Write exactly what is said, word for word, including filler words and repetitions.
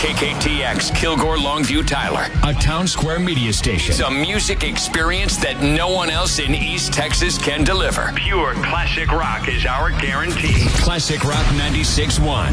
K K T X, Kilgore, Longview, Tyler. A Town Square media station. It's a music experience that no one else in East Texas can deliver. Pure classic rock is our guarantee. Classic Rock ninety-six point one.